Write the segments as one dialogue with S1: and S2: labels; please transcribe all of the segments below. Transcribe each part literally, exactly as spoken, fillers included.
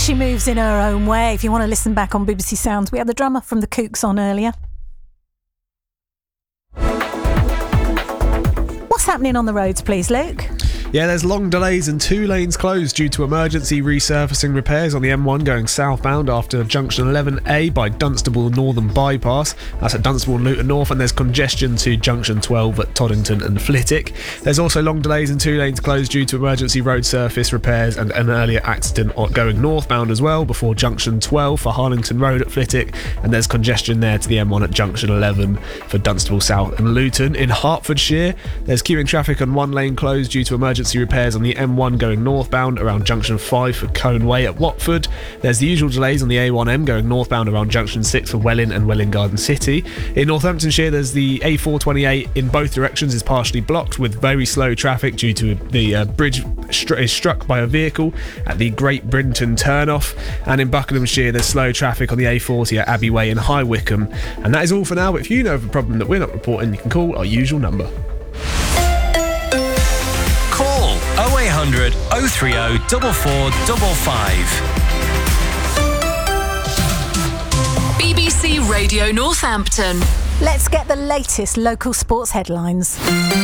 S1: She moves in her own way. If you want to listen back on B B C Sounds, we had the drummer from the Kooks on earlier. What's happening on the roads, please, Luke?
S2: Yeah, there's long delays and two lanes closed due to emergency resurfacing repairs on the M one going southbound after junction eleven A by Dunstable Northern Bypass. That's at Dunstable and Luton North, and there's congestion to junction twelve at Toddington and Flitwick. There's also long delays and two lanes closed due to emergency road surface repairs and an earlier accident going northbound as well before junction twelve for Harlington Road at Flitwick, and there's congestion there to the M one at junction eleven for Dunstable South and Luton. In Hertfordshire, there's queuing traffic on one lane closed due to emergency repairs on the M one going northbound around junction five for Colne Way at Watford. There's the usual delays on the A one M going northbound around junction six for Welling and Welling Garden City. In Northamptonshire, there's the A four twenty-eight in both directions is partially blocked with very slow traffic due to the uh, bridge stru- is struck by a vehicle at the Great Brinton turnoff. And in Buckinghamshire, there's slow traffic on the A forty at Abbey Way in High Wycombe. And that is all for now, but if you know of a problem that we're not reporting, you can call our usual number.
S3: oh eight hundred oh three oh four four five five.
S4: B B C Radio Northampton.
S1: Let's get the latest local sports headlines.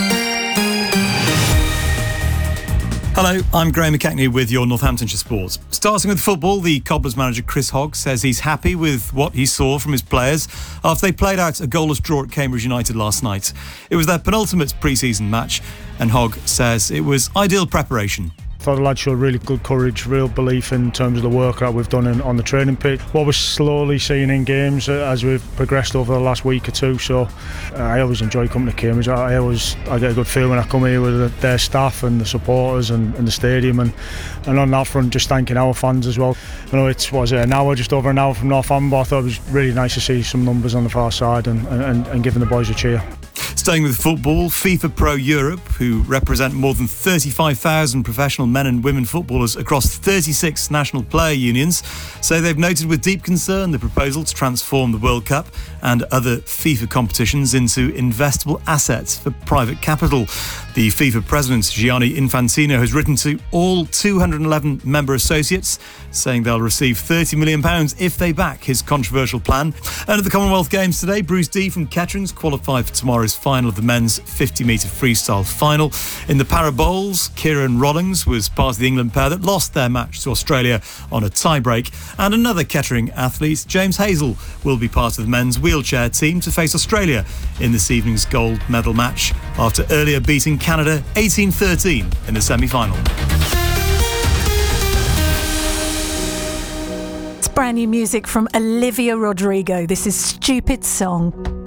S5: Hello, I'm Graham McKechnie with your Northamptonshire Sports. Starting with football, the Cobblers manager Chris Hogg says he's happy with what he saw from his players after they played out a goalless draw at Cambridge United last night. It was their penultimate pre-season match, and Hogg says it was ideal preparation.
S6: I thought the lads showed really good courage, real belief in terms of the work that we've done in, on the training pitch. What we're slowly seeing in games as we've progressed over the last week or two. So uh, I always enjoy coming to Cambridge. I, I always I get a good feel when I come here with the, their staff and the supporters and, and the stadium. And, and on that front, just thanking our fans as well. I know it's was it an hour, just over an hour from Northampton, but I thought it was really nice to see some numbers on the far side and, and, and giving the boys a cheer.
S5: Staying with football, FIFA Pro Europe, who represent more than thirty-five thousand professional men and women footballers across thirty-six national player unions, say they've noted with deep concern the proposal to transform the World Cup and other FIFA competitions into investable assets for private capital. The FIFA president, Gianni Infantino, has written to all two hundred eleven member associates, saying they'll receive thirty million pounds if they back his controversial plan. And at the Commonwealth Games today, Bruce Dee from Kettering's qualified for tomorrow's final of the men's fifty metre freestyle final. In the para bowls, Kieran Rollings was part of the England pair that lost their match to Australia on a tie-break. And another Kettering athlete, James Hazel, will be part of the men's wheelchair team to face Australia in this evening's gold medal match after earlier beating Canada eighteen thirteen in the semi-final.
S1: It's brand new music from Olivia Rodrigo. This is Stupid Song.